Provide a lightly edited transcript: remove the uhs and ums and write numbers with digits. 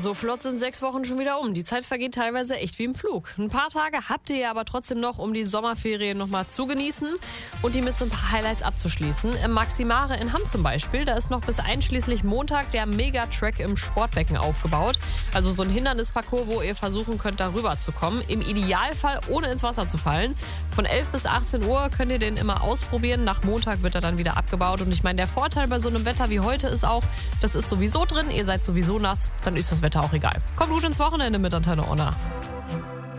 So flott sind 6 Wochen schon wieder um. Die Zeit vergeht teilweise echt wie im Flug. Ein paar Tage habt ihr ja aber trotzdem noch, um die Sommerferien nochmal zu genießen und die mit so ein paar Highlights abzuschließen. Im Maximare in Hamm zum Beispiel, da ist noch bis einschließlich Montag der Megatrack im Sportbecken aufgebaut. Also so ein Hindernisparcours, wo ihr versuchen könnt, da rüber zu kommen. Im Idealfall ohne ins Wasser zu fallen. Von 11 bis 18 Uhr könnt ihr den immer ausprobieren. Nach Montag wird er dann wieder abgebaut. Und ich meine, der Vorteil bei so einem Wetter wie heute ist auch, das ist sowieso drin, ihr seid sowieso nass, dann ist das Wetter auch egal. Kommt gut ins Wochenende mit Antenne Unna.